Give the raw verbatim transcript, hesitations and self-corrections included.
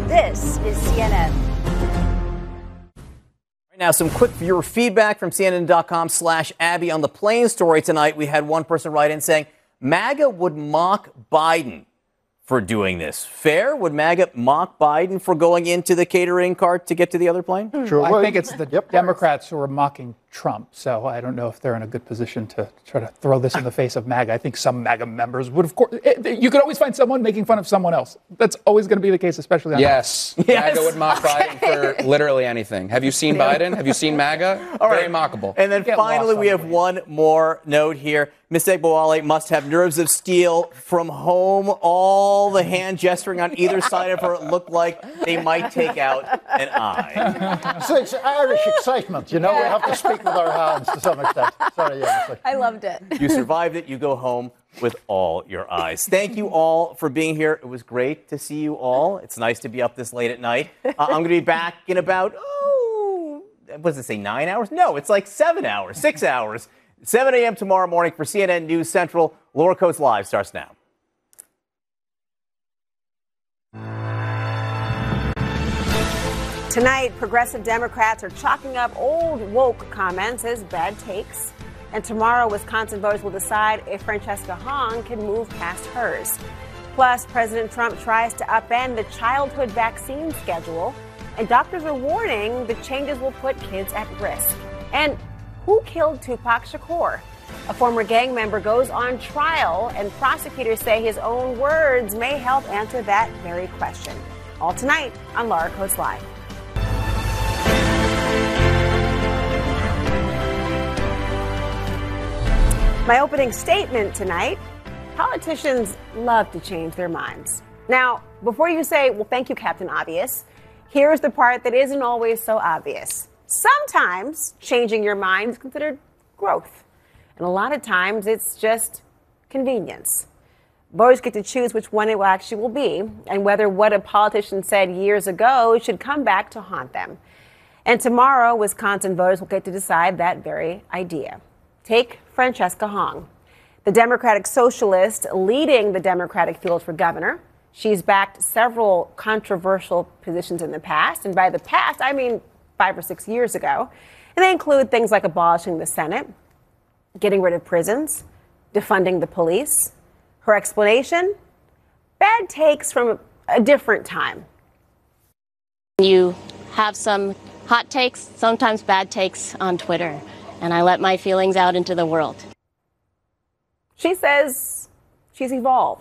This is C N N. Right now, some quick viewer feedback from C N N dot com slash Abby on the plane story tonight. We had one person write in saying MAGA would mock Biden for doing this. Fair? Would MAGA mock Biden for going into the catering cart to get to the other plane? Sure. I think it's the Yep. Democrats who are mocking Trump, so I don't know if they're in a good position to try to throw this in the face of MAGA. I think some MAGA members would, of course. It, you could always find someone making fun of someone else. That's always going to be the case, especially on Yes. Yes. MAGA would mock Biden for literally anything. Have you seen Biden? Have you seen MAGA? All right. Very mockable. And then Get finally, lost we on have the way. one more note here. Miss Egbawale must have nerves of steel from home. All the hand gesturing on either side of her look like they might take out an eye. So it's Irish excitement, you know. We have to speak with our hands to some extent. Sorry, yeah. it's like- I loved it. You survived it. You go home with all your eyes. Thank you all for being here. It was great to see you all. It's nice to be up this late at night. Uh, I'm going to be back in about, oh, what does it say, nine hours? No, it's like seven hours, six hours. seven a.m. tomorrow morning for C N N News Central. Laura Coates Live starts now. Tonight, progressive Democrats are chalking up old woke comments as bad takes. And tomorrow, Wisconsin voters will decide if Francesca Hong can move past hers. Plus, President Trump tries to upend the childhood vaccine schedule. And doctors are warning the changes will put kids at risk. And who killed Tupac Shakur? A former gang member goes on trial, and prosecutors say his own words may help answer that very question. All tonight on Laura Coates Live. My opening statement tonight, politicians love to change their minds. Now, before you say, well, thank you, Captain Obvious, here's the part that isn't always so obvious. Sometimes changing your mind is considered growth. And a lot of times it's just convenience. Voters get to choose which one it will actually will be and whether what a politician said years ago should come back to haunt them. And tomorrow, Wisconsin voters will get to decide that very idea. Take Francesca Hong, the Democratic socialist leading the Democratic field for governor. She's backed several controversial positions in the past. And by the past, I mean five or six years ago. And they include things like abolishing the Senate, getting rid of prisons, defunding the police. Her explanation? Bad takes from a different time. You have some hot takes, sometimes bad takes on Twitter, and I let my feelings out into the world. She says she's evolved.